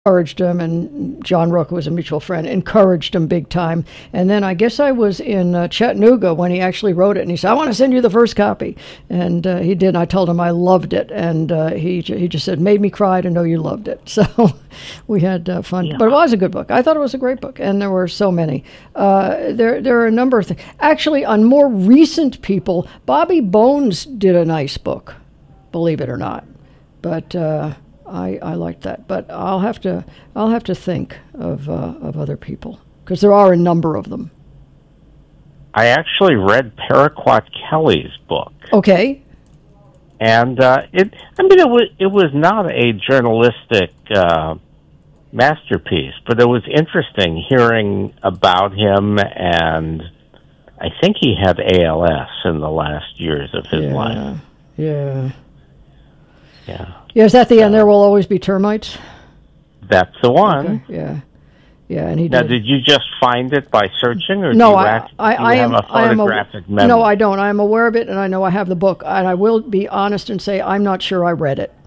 encouraged him, and John Rook, who was a mutual friend, encouraged him big time. And then I guess I was in Chattanooga when he actually wrote it, and he said, "I want to send you the first copy," and he did. And I told him I loved it, and he just said, "Made me cry to know you loved it." So we had fun, Yeah. but it was a good book. I thought it was a great book, and there were so many. There are a number of things. Actually, on more recent people, Bobby Bones did a nice book, believe it or not, but. I liked that, but I'll have to think of other people because there are a number of them. I actually read Paraquat Kelly's book. Okay. And it was not a journalistic masterpiece, but it was interesting hearing about him, and I think he had ALS in the last years of his life. Yeah. Yeah. Yeah, is that the end? There will always be termites. That's the one. Okay. Yeah, and he Now, did. did you just find it by searching, or No, do you I have am. a photographic memory? No, I don't. I am aware of it, and I know I have the book. And I will be honest and say I'm not sure I read it.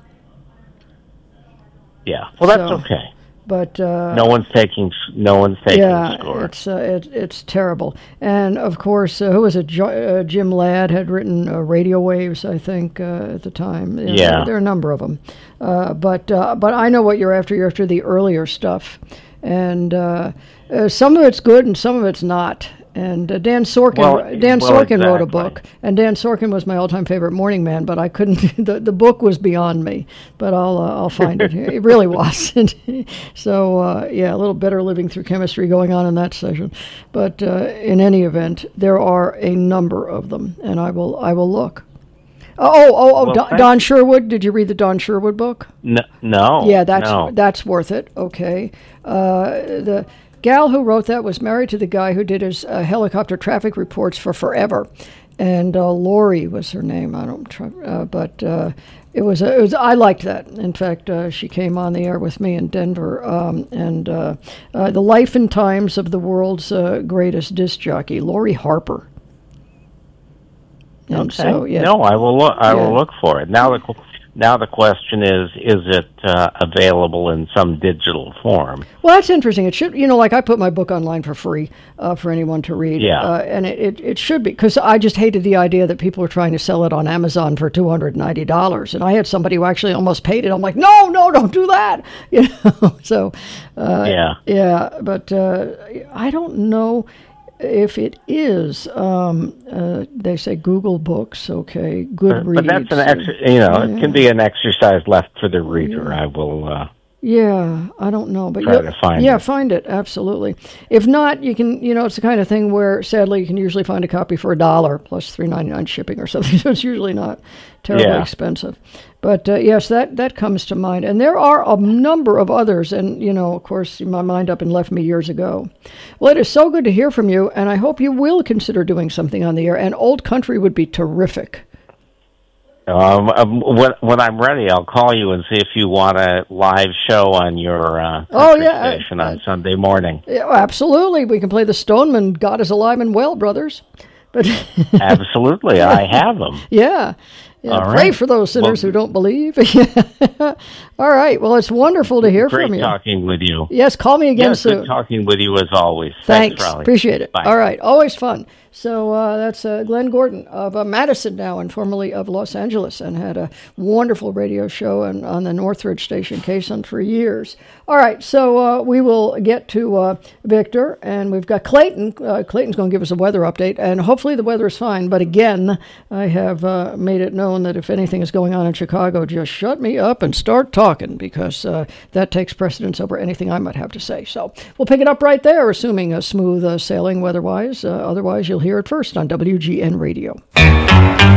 Yeah. Well, that's So, okay. But No one's taking score. It's terrible. And of course, who was it? Jim Ladd had written Radio Waves, I think, at the time. Yeah. There are a number of them. But I know what you're after. You're after the earlier stuff, and some of it's good and some of it's not. And Dan Sorkin wrote a book, and Dan Sorkin was my all-time favorite morning man. But I couldn't. The book was beyond me. But I'll find it. It really was. So a little better living through chemistry going on in that session. But in any event, there are a number of them, and I will look. Don Sherwood. Did you read the Don Sherwood book? No. Yeah, that's worth it. Okay. The gal who wrote that was married to the guy who did his helicopter traffic reports for forever, and Lori was her name. I don't try, but it was. I liked that. In fact, she came on the air with me in Denver, and the life and times of the world's greatest disc jockey, Lori Harper. And okay. So, yeah. No, I will look. I will look for it. Now the question is it available in some digital form? Well, that's interesting. It should, like I put my book online for free for anyone to read. Yeah. And it should be, because I just hated the idea that people were trying to sell it on Amazon for $290. And I had somebody who actually almost paid it. I'm like, no, don't do that. So, yeah. But I don't know if it is. They say Google Books, okay, Goodreads. But that's it can be an exercise left for the reader. I will. I don't know, but try to find it. Yeah, find it, absolutely. If not, you can. It's the kind of thing where sadly you can usually find a copy for $1 plus $3.99 shipping or something. So it's usually not terribly expensive. But yes, that comes to mind. And there are a number of others. And, of course, my mind up and left me years ago. Well, it is so good to hear from you. And I hope you will consider doing something on the air. And Old Country would be terrific. When I'm ready, I'll call you and see if you want a live show on your station on Sunday morning. Yeah, absolutely. We can play the Stoneman, God is Alive and Well, brothers. But absolutely. I have them. Yeah. Pray for those sinners who don't believe. All right. Well, it's wonderful to hear from you. Great talking with you. Yes, call me again soon. Good talking with you as always. Thanks Raleigh. Appreciate it. Bye. All right. Always fun. So that's Glenn Gordon of Madison now and formerly of Los Angeles, and had a wonderful radio show on the Northridge station KSUN for years. All right. So we will get to Victor, and we've got Clayton. Clayton's going to give us a weather update, and hopefully the weather is fine. But again, I have made it known that if anything is going on in Chicago, just shut me up and start talking, because that takes precedence over anything I might have to say. So we'll pick it up right there, assuming a smooth sailing weather-wise. Otherwise, you'll hear it first on WGN Radio.